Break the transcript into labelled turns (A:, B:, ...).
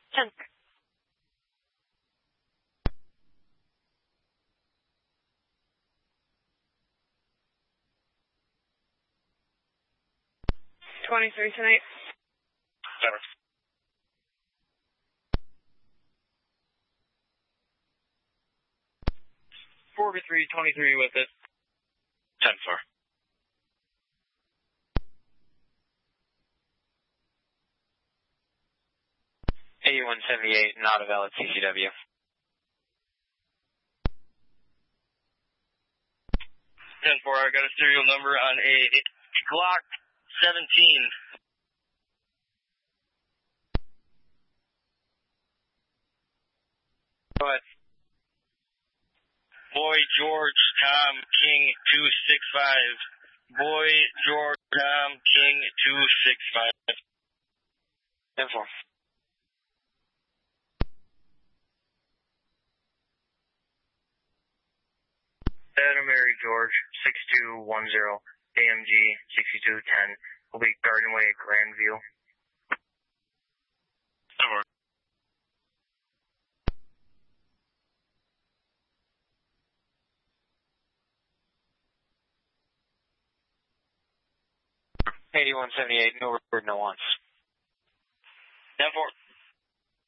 A: 10.
B: $23 tonight.
C: 7.
D: 4-3, with it.
C: 10-4.
E: $81.78, not a valid CCW.
C: 10-4, I got a serial number on a Glock 17.
E: Go ahead.
C: Boy George Tom King 265. Boy George Tom King 265.
E: 10-4.
F: Adam Mary George 6210 AMG 6210 will be Garden Way at Grandview.
C: 10-4.
E: $81.78, no report, no wants.
C: 10-4.